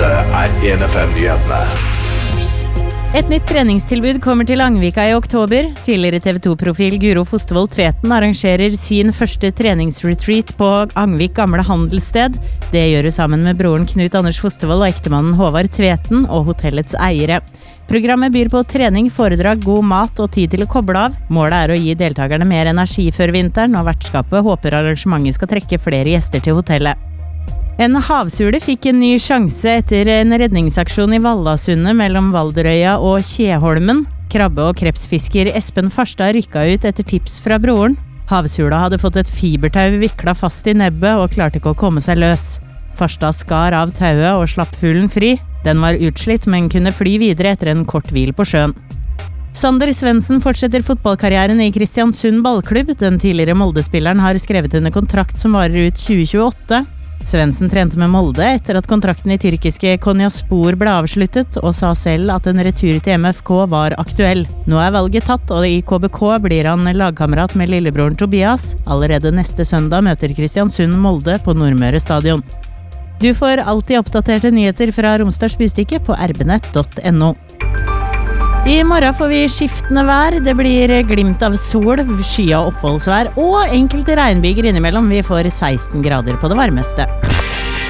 Dette 1FM-nyhetene. Et nytt treningstilbud kommer til Angvika i oktober. Tidligere TV2-profil Guro Fostervoll Tveten arrangerer sin første treningsretreat på Angvik gamle handelssted. Det gjør hun sammen med broren Knut Anders Fostervoll og ektemannen Håvard Tveten og hotellets eiere. Programmet byr på trening, foredrag, god mat og tid til å koble av. Målet å gi deltakerne mer energi før vinteren, og vertskapet håper arrangementet skal trekke flere gjester til hotellet. En havsule fikk en ny sjanse etter en redningsaksjon i Vallasundet mellom Valderøya og Kjeholmen. Krabbe- og krepsfisker Espen Farstad rykka ut etter tips fra broren. Havsula hadde fått et fibertau vikla fast i nebbet og klarte ikke å komme seg løs. Farstad skar av tauet og slapp fuglen fri. Den var utslitt, men kunne fly videre etter en kort hvil på sjøen. Sander Svendsen fortsetter fotballkarrieren i Kristiansund ballklubb. Den tidligere Molde-spilleren har skrevet under kontrakt som varer ut 2028. Svendsen trente med Molde etter at kontrakten i tyrkiske Konyaspor ble avsluttet, og sa selv at en retur til MFK var aktuell. Nå valget tatt, og i KBK blir han lagkamerat med lillebroren Tobias. Allerede neste søndag møter Kristiansund Molde på Nordmøre stadion. Du får alltid oppdaterte nyheter fra Romsdals Bystykke på rbnett.no. I morgen får vi skiftende vær. Det blir glimt av sol, skya oppholdsvær og enkelte regnbyger innimellom. Vi får 16 grader på det varmeste.